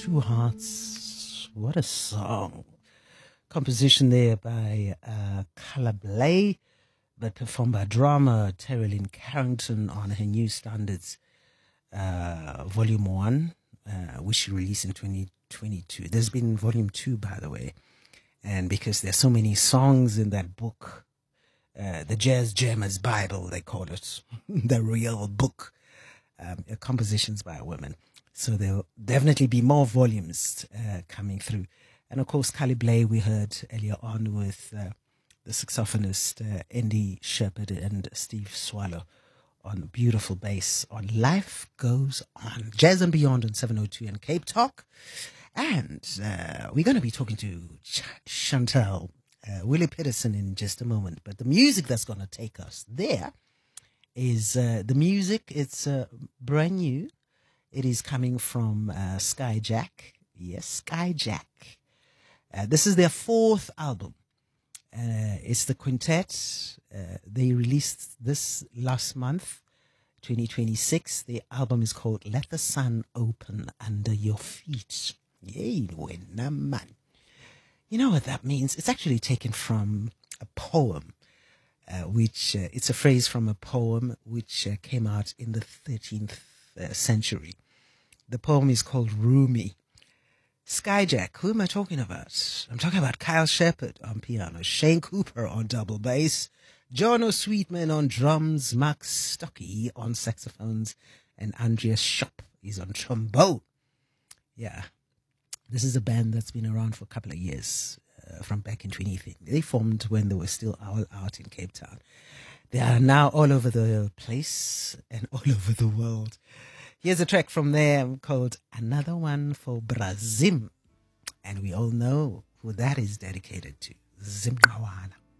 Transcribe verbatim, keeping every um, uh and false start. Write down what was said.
Two Hearts. What a song. Composition there by uh, Carla Bley, but performed by drama Terry Lynn Carrington on her New Standards uh, Volume one, uh, which she released in twenty twenty-two. There's been Volume two, by the way. And because there's so many songs in that book, uh, the Jazz Jammers Bible, they call it, the real book, um, compositions by women. So there'll definitely be more volumes uh, coming through. And of course, Carla Bley, we heard earlier on with uh, the saxophonist uh, Andy Shepherd and Steve Swallow on beautiful bass on Life Goes On. Jazz and Beyond on seven oh two and Cape Talk. And uh, we're going to be talking to Ch- Chantel uh, Willie Peterson in just a moment. But the music that's going to take us there is uh, the music. It's uh, brand new. It is coming from uh, Skyjack. Yes, Skyjack. Uh, this is their fourth album. Uh, it's the quintet. Uh, they released this last month, twenty twenty-six. The album is called Let the Sun Open Under Your Feet. Yay, winner man. You know what that means? It's actually taken from a poem, uh, which uh, it's a phrase from a poem which uh, came out in the thirteenth uh, century. The poem is called Rumi. Skyjack, who am I talking about? I'm talking about Kyle Shepherd on piano, Shane Cooper on double bass, John O'Sweetman on drums, Mark Stockey on saxophones, and Andreas Schopp is on trombone. Yeah, this is a band that's been around for a couple of years, uh, from back in twenty fifteen. They formed when they were still all out in Cape Town. They are now all over the place and all over the world. Here's a track from them called Another One for Brazim. And we all know who that is dedicated to. Zimkawana.